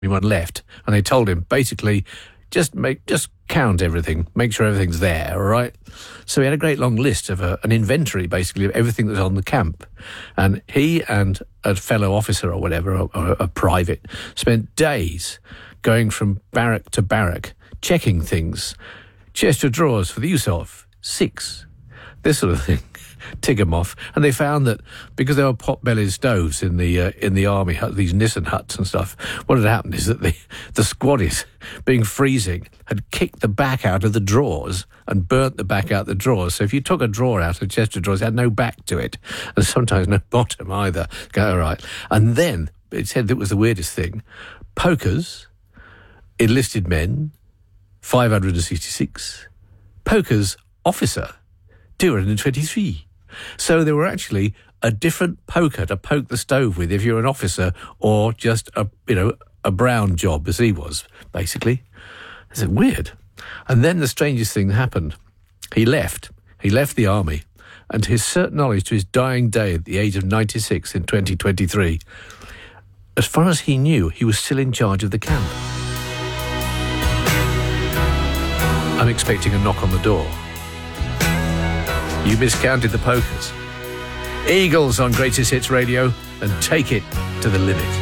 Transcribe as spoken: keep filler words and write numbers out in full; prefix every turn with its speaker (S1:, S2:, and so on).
S1: anyone left, and they told him basically just make just count everything, make sure everything's there, all right? So he had a great long list of a, an inventory basically of everything that was on the camp, and he and a fellow officer or whatever, or, or a private, spent days going from barrack to barrack checking things. Chest of drawers for the use of six, this sort of thing. Tick them off, and they found that because there were pot-bellied stoves in the uh, in the army hut, these Nissen huts and stuff, what had happened is that the the squaddies, being freezing, had kicked the back out of the drawers and burnt the back out the drawers. So if you took a drawer out of a chest of drawers, it had no back to it, and sometimes no bottom either. Go, all right. And then it said that was the weirdest thing: pokers, enlisted men, five hundred sixty-six, pokers officer, two hundred twenty-three. So there were actually a different poker to poke the stove with if you're an officer or just a, you know, a brown job, as he was, basically. Is it weird? And then the strangest thing happened. He left. He left the army. And to his certain knowledge, to his dying day at the age of ninety-six in twenty twenty-three, as far as he knew, he was still in charge of the camp. I'm expecting a knock on the door. You miscounted the pokers. Eagles on Greatest Hits Radio, and take it to the limit.